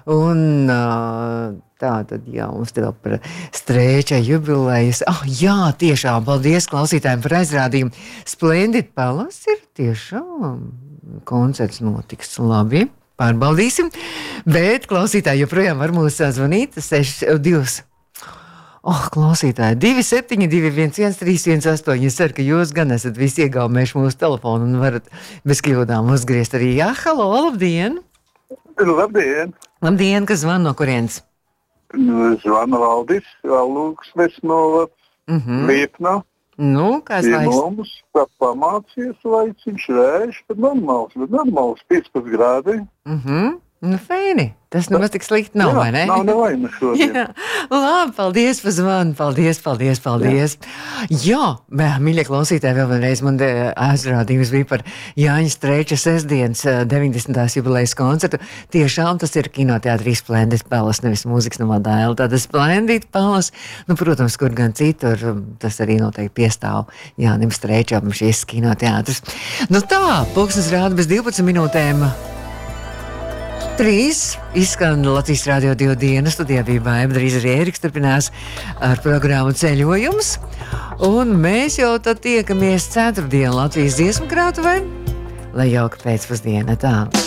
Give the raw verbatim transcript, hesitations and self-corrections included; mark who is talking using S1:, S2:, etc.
S1: Un tā tad, jā, mums te vēl par Strēča jubilejas. Ah, jā, tiešām, paldies klausītājiem par aizrādījumu. Splendid Palace ir tiešām koncerts notiks. Labi, pārbaudīsim. Bet klausītāji joprojām var mūs zvanīt. seši, divas. Oh, klausītāji, divi septiņi, divi viens viens, trīs viens astoņi. Es ceru, ka jūs gan esat visi iegaumējuši mūsu telefonu un varat bez kļūdām uzgriezt arī. Jā, halo, labdien!
S2: Labdien!
S1: Labdien, kas zvan no kurienes?
S2: Zvana Valdis, Lūksnes no
S1: Mhm.
S2: Liepnā.
S1: Nu, kāds
S2: Pie
S1: laiks?
S2: mums, kā pamācies, laiciņš vējš, bet normāls, bet normāls, piecpadsmit grādi.
S1: Mhm. Nu, feini. Tas nemaz tik slikti nav,
S2: Jā,
S1: vai ne?
S2: nav nevaina šodien.
S1: Jā, labi, paldies par zvanu, paldies, paldies, paldies. Jā, Jā mīļie klausītāji, vēl vienreiz man aizrādījums bija par Jāņa Strēča sestdienas deviņdesmitās jubilejas koncertu. Tiešām tas ir kinoteātrī Splendid Palace, nevis mūzikas namā Dēla. Tāda Splendid Palace, nu, protams, kur gan citur, tas arī noteikti piestāv Jānim Strēčam šīs kinoteātris. Nu tā, pulkstens rāda bez divpadsmit minūtēm. Trīs izskan Latvijas Rādio divu dienu studijā bija Baiba, drīz arī Ēriks turpinās ar programmu Ceļojums. Un mēs jau tad tiekamies ceturtdien Latvijas dziesmu krātuvē. Lai jauka pēcpusdiena tā.